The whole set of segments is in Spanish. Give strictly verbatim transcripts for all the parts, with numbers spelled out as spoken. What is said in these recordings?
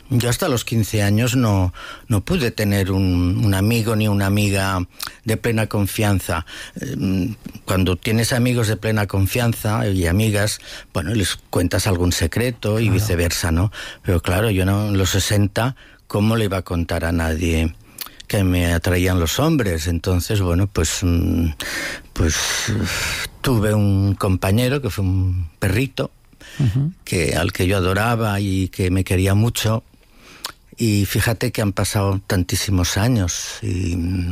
yo hasta los quince años no, no pude tener un, un amigo ni una amiga de plena confianza. Cuando tienes amigos de plena confianza y amigas, bueno, les cuentas algún secreto y claro, viceversa, ¿no? Pero claro, yo no, en los sesenta, ¿cómo le iba a contar a nadie que me atraían los hombres? Entonces, bueno, pues, pues tuve un compañero que fue un perrito, uh-huh, que, al que yo adoraba y que me quería mucho. Y fíjate que han pasado tantísimos años, y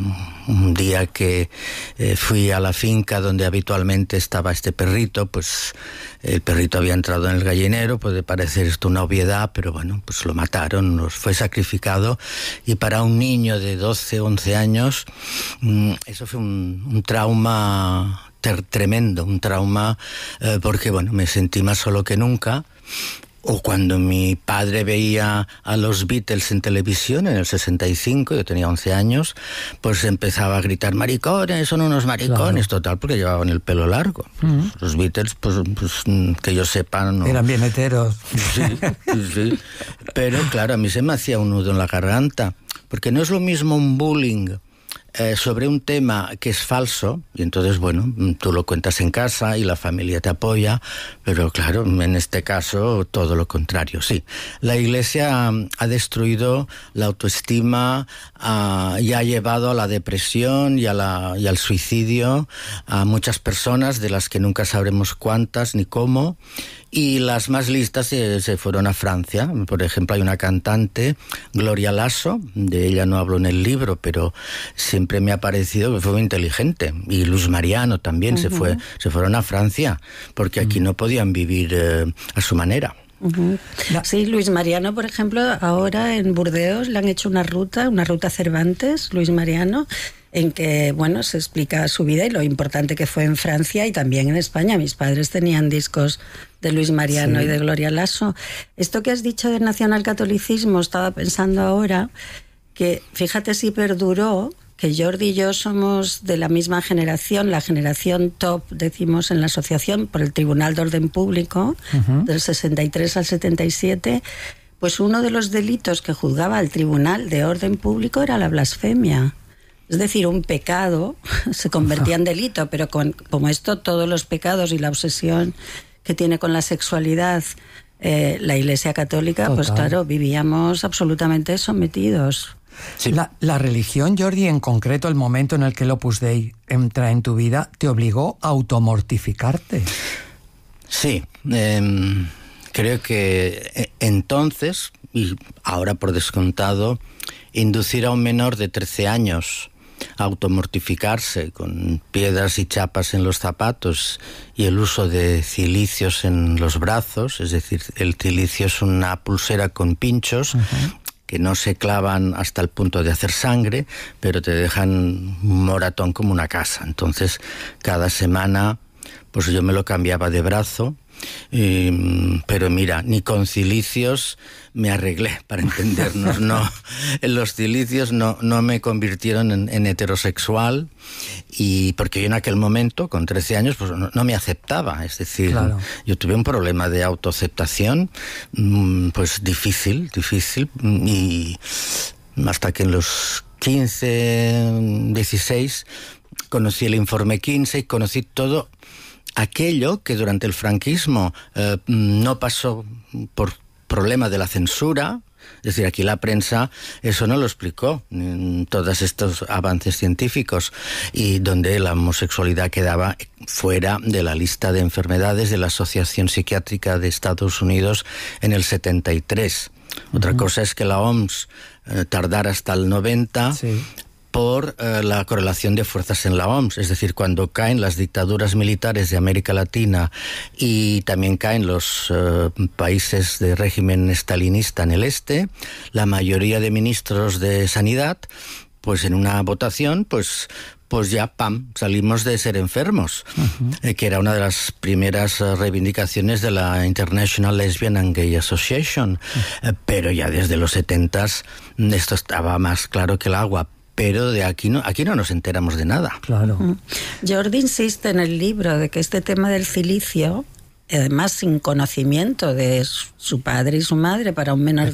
un día que eh, fui a la finca donde habitualmente estaba este perrito, pues el perrito había entrado en el gallinero. Puede parecer esto una obviedad, pero bueno, pues lo mataron, nos fue sacrificado, y para un niño de doce, once años, eso fue un, un trauma ter- tremendo, un trauma eh, porque bueno, me sentí más solo que nunca. O cuando mi padre veía a los Beatles en televisión en el sesenta y cinco, yo tenía once años, pues empezaba a gritar: maricones, son unos maricones, claro, total, porque llevaban el pelo largo. Uh-huh. Los Beatles, pues, pues que yo sepa, no... Eran bien heteros. Sí, sí. Pero claro, a mí se me hacía un nudo en la garganta, porque no es lo mismo un bullying Eh, sobre un tema que es falso, y entonces, bueno, tú lo cuentas en casa y la familia te apoya, pero claro, en este caso, todo lo contrario, sí. La Iglesia ha destruido la autoestima uh, y ha llevado a la depresión y, a la, y al suicidio a muchas personas, de las que nunca sabremos cuántas ni cómo. Y las más listas se, se fueron a Francia. Por ejemplo, hay una cantante, Gloria Lasso, de ella no hablo en el libro, pero siempre me ha parecido que fue muy inteligente. Y Luis Mariano también, uh-huh, se fue, se fueron a Francia, porque aquí uh-huh, no podían vivir eh, a su manera. Uh-huh. Sí, Luis Mariano, por ejemplo, ahora en Burdeos le han hecho una ruta, una ruta Cervantes, Luis Mariano, en que, bueno, se explica su vida y lo importante que fue en Francia y también en España. Mis padres tenían discos de Luis Mariano, sí, y de Gloria Lasso. Esto que has dicho del nacionalcatolicismo, estaba pensando ahora que, fíjate si perduró, que Jordi y yo somos de la misma generación, la generación top, decimos en la asociación, por el Tribunal de Orden Público, uh-huh, del sesenta y tres al setenta y siete, pues uno de los delitos que juzgaba el Tribunal de Orden Público era la blasfemia. Es decir, un pecado se convertía en delito, pero con, como esto, todos los pecados y la obsesión que tiene con la sexualidad eh, la Iglesia Católica, total, pues claro, vivíamos absolutamente sometidos. Sí. La, la religión, Jordi, en concreto, el momento en el que el Opus Dei entra en tu vida, ¿te obligó a automortificarte? Sí, eh, creo que entonces, y ahora por descontado, inducir a un menor de trece años a automortificarse con piedras y chapas en los zapatos y el uso de cilicios en los brazos, es decir, el cilicio es una pulsera con pinchos, uh-huh, que no se clavan hasta el punto de hacer sangre, pero te dejan un moratón como una casa. Entonces, cada semana, pues yo me lo cambiaba de brazo, eh, pero mira, ni con cilicios me arreglé, para entendernos. No, los cilicios no, no me convirtieron en, en heterosexual, y porque yo en aquel momento, con trece años, pues no, no me aceptaba. Es decir, claro, yo tuve un problema de autoaceptación, pues difícil, difícil, y hasta que en los quince, dieciséis conocí el informe Kinsey, conocí todo aquello que durante el franquismo eh, no pasó por problema de la censura. Es decir, aquí la prensa eso no lo explicó, todos estos avances científicos, y donde la homosexualidad quedaba fuera de la lista de enfermedades de la Asociación Psiquiátrica de Estados Unidos en el setenta y tres. Uh-huh. Otra cosa es que la O M S eh, tardara hasta el noventa, sí, por eh, la correlación de fuerzas en la O M S, es decir, cuando caen las dictaduras militares de América Latina y también caen los eh, países de régimen estalinista en el este, la mayoría de ministros de Sanidad, pues en una votación, pues pues ya, pam, salimos de ser enfermos, uh-huh, eh, que era una de las primeras uh, reivindicaciones de la International Lesbian and Gay Association, uh-huh, eh, pero ya desde los setentas esto estaba más claro que el agua. Pero de aquí no, aquí no nos enteramos de nada. Claro. Mm. Jordi insiste en el libro de que este tema del cilicio, además sin conocimiento de su padre y su madre, para un menor